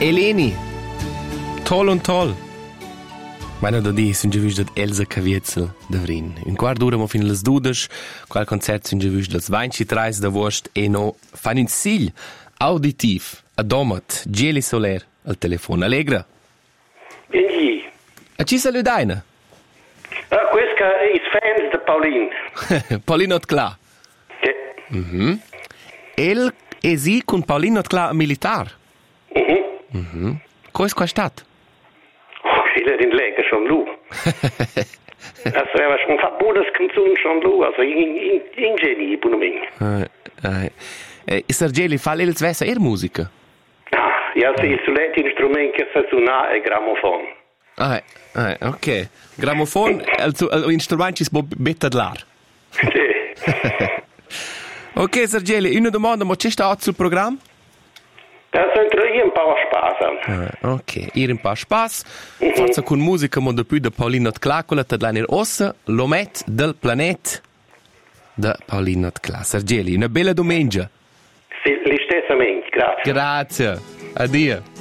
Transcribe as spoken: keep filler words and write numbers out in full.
Eleni, toll und toll. Meine da di sind gewüscht dat Elsa Caviezel da Vrin. Un quart d'ura mo fin las dudes, qual concert sind gewüscht das ventitreis da Wurst e no fan un sigl auditiv a domat Geli Soler al telefon. Allegra. Benji. A ci saludaina? Ah, questa is fans de Paulin. Paulin not klar. Che? Mhm. El esi con Paulin not klar militar. Mhm. Mhm. Co es qua stat? Viele den Läger schon lu. Also er war schon verbotes Kanzun schon lu, also in in in Geni bunuming. Eh, eh, eh, Sergeli fa l'els vessa er musica. Ah, ja, si sulet instrument che sa suona e grammofon. Ah, eh, ok. Grammofon, il instrumento si può bettadlar. Sì. Ok, Sergeli, una domanda, ma c'è sta sul programma? Das sind ein paar Spaß. Ah, ok, ir un pa spas, forza con musica mo da più da Paulino Tclacola, tad l'anir ossa, l'omet del planet da Paulino Tcla. Sergeli, una bella domenica. Sì, l'istessamente, grazie. Grazie, addio.